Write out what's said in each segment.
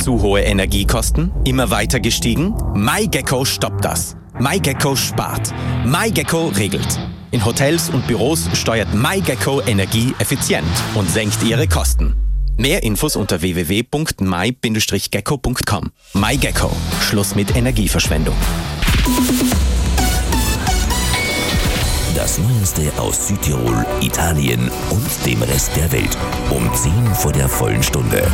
Zu hohe Energiekosten? Immer weiter gestiegen? MyGecko stoppt das. MyGecko spart. MyGecko regelt. In Hotels und Büros steuert MyGecko Energie effizient und senkt ihre Kosten. Mehr Infos unter www.my-gecko.com. MyGecko. Schluss mit Energieverschwendung. Das Neueste aus Südtirol, Italien und dem Rest der Welt. Um 10 vor der vollen Stunde.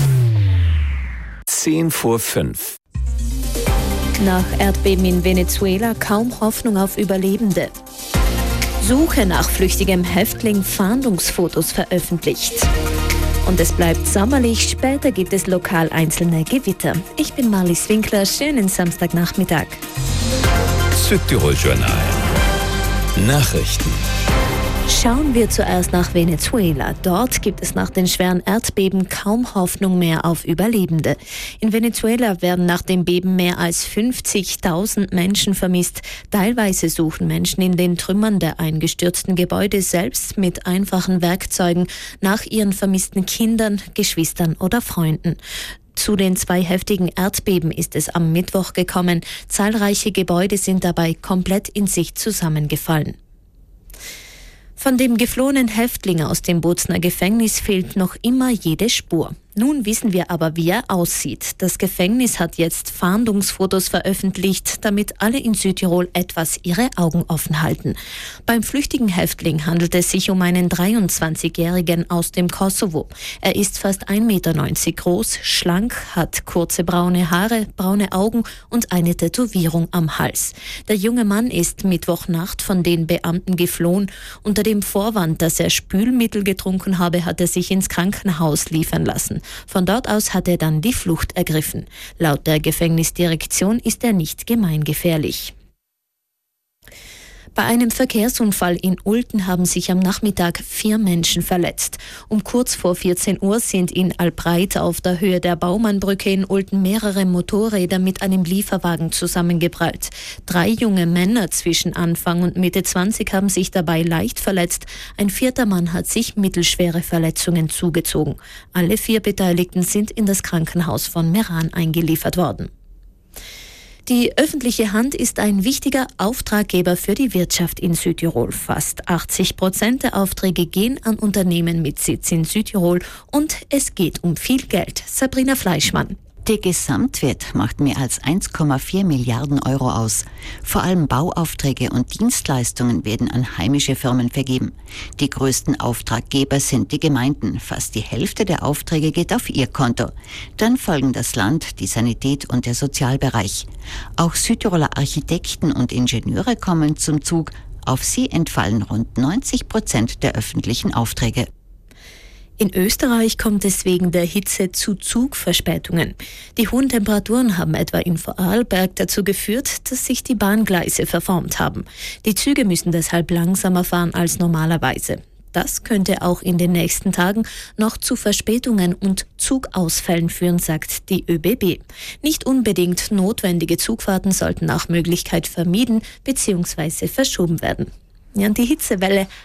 10 vor 5. Nach Erdbeben in Venezuela kaum Hoffnung auf Überlebende. Suche nach flüchtigem Häftling, Fahndungsfotos veröffentlicht. Und es bleibt sommerlich, später gibt es lokal einzelne Gewitter. Ich bin Marlies Winkler, schönen Samstagnachmittag. Südtirol Journal. Nachrichten. Schauen wir zuerst nach Venezuela. Dort gibt es nach den schweren Erdbeben kaum Hoffnung mehr auf Überlebende. In Venezuela werden nach dem Beben mehr als 50.000 Menschen vermisst. Teilweise suchen Menschen in den Trümmern der eingestürzten Gebäude selbst mit einfachen Werkzeugen nach ihren vermissten Kindern, Geschwistern oder Freunden. Zu den 2 heftigen Erdbeben ist es am Mittwoch gekommen. Zahlreiche Gebäude sind dabei komplett in sich zusammengefallen. Von dem geflohenen Häftling aus dem Bozner Gefängnis fehlt noch immer jede Spur. Nun wissen wir aber, wie er aussieht. Das Gefängnis hat jetzt Fahndungsfotos veröffentlicht, damit alle in Südtirol etwas ihre Augen offen halten. Beim flüchtigen Häftling handelt es sich um einen 23-Jährigen aus dem Kosovo. Er ist fast 1,90 Meter groß, schlank, hat kurze braune Haare, braune Augen und eine Tätowierung am Hals. Der junge Mann ist Mittwochnacht von den Beamten geflohen. Unter dem Vorwand, dass er Spülmittel getrunken habe, hat er sich ins Krankenhaus liefern lassen. Von dort aus hat er dann die Flucht ergriffen. Laut der Gefängnisdirektion ist er nicht gemeingefährlich. Bei einem Verkehrsunfall in Ulten haben sich am Nachmittag 4 Menschen verletzt. Um kurz vor 14 Uhr sind in Albreit auf der Höhe der Baumannbrücke in Ulten mehrere Motorräder mit einem Lieferwagen zusammengeprallt. 3 junge Männer zwischen Anfang und Mitte 20 haben sich dabei leicht verletzt. Ein 4. Mann hat sich mittelschwere Verletzungen zugezogen. Alle 4 Beteiligten sind in das Krankenhaus von Meran eingeliefert worden. Die öffentliche Hand ist ein wichtiger Auftraggeber für die Wirtschaft in Südtirol. Fast 80% der Aufträge gehen an Unternehmen mit Sitz in Südtirol und es geht um viel Geld. Sabrina Fleischmann. Der Gesamtwert macht mehr als 1,4 Milliarden Euro aus. Vor allem Bauaufträge und Dienstleistungen werden an heimische Firmen vergeben. Die größten Auftraggeber sind die Gemeinden. Fast die Hälfte der Aufträge geht auf ihr Konto. Dann folgen das Land, die Sanität und der Sozialbereich. Auch Südtiroler Architekten und Ingenieure kommen zum Zug. Auf sie entfallen rund 90% der öffentlichen Aufträge. In Österreich kommt es wegen der Hitze zu Zugverspätungen. Die hohen Temperaturen haben etwa in Vorarlberg dazu geführt, dass sich die Bahngleise verformt haben. Die Züge müssen deshalb langsamer fahren als normalerweise. Das könnte auch in den nächsten Tagen noch zu Verspätungen und Zugausfällen führen, sagt die ÖBB. Nicht unbedingt notwendige Zugfahrten sollten nach Möglichkeit vermieden bzw. verschoben werden. Ja, und die Hitzewelle